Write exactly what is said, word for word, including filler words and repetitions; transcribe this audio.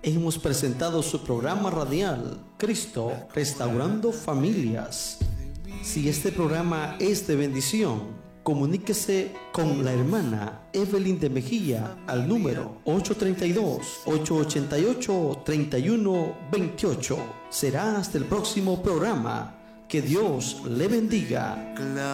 hemos presentado su programa radial, Cristo Restaurando Familias. Si este programa es de bendición, comuníquese con la hermana Evelyn de Mejía al número ocho tres dos, ocho ocho ocho, tres uno dos ocho. Será hasta el próximo programa. Que Dios le bendiga.